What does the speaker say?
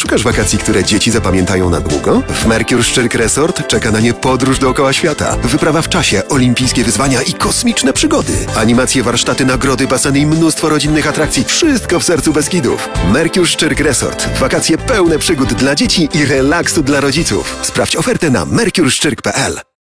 Szukasz wakacji, które dzieci zapamiętają na długo? W Mercure Szczyrk Resort czeka na nie podróż dookoła świata. Wyprawa w czasie, olimpijskie wyzwania i kosmiczne przygody. Animacje, warsztaty, nagrody, baseny i mnóstwo rodzinnych atrakcji. Wszystko w sercu Beskidów. Mercure Szczyrk Resort. Wakacje pełne przygód dla dzieci i relaksu dla rodziców. Sprawdź ofertę na mercureszczyrk.pl.